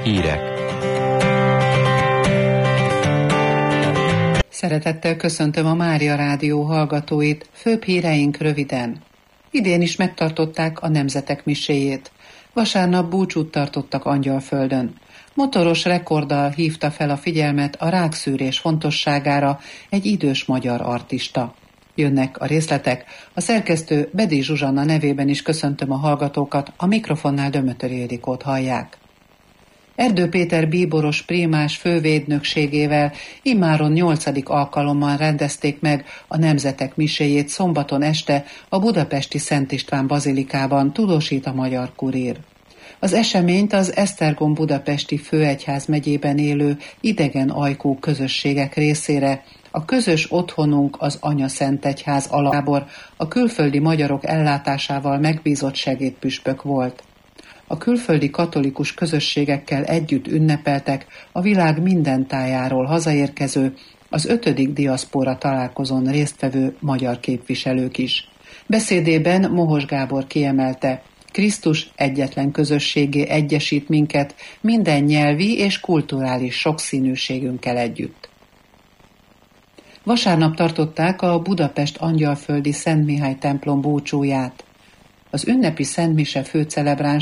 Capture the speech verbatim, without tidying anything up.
Hírek. Szeretettel köszöntöm a Mária Rádió hallgatóit, főbb híreink röviden. Idén is megtartották a Nemzetek miséjét. Vasárnap búcsút tartottak Angyalföldön. Motoros rekorddal hívta fel a figyelmet a rákszűrés fontosságára egy idős magyar artista. Jönnek a részletek, a szerkesztő Bedi Zsuzsanna nevében is köszöntöm a hallgatókat, a mikrofonnál Dömötör Ildikót hallják. Erdő Péter bíboros prímás fővédnökségével immáron nyolcadik alkalommal rendezték meg a Nemzetek miséjét szombaton este a budapesti Szent István bazilikában, tudósít a Magyar Kurír. Az eseményt az Esztergom budapesti főegyház megyében élő idegen ajkú közösségek részére a Közös Otthonunk az Anyaszentegyház alapjábor a külföldi magyarok ellátásával megbízott segédpüspök volt. A külföldi katolikus közösségekkel együtt ünnepeltek a világ minden tájáról hazaérkező, az ötödik diaszpóra találkozón résztvevő magyar képviselők is. Beszédében Mohos Gábor kiemelte, Krisztus egyetlen közösségé egyesít minket minden nyelvi és kulturális sokszínűségünkkel együtt. Vasárnap tartották a Budapest Angyalföldi Szent Mihály templom búcsúját. Az ünnepi szentmise főcelebránsa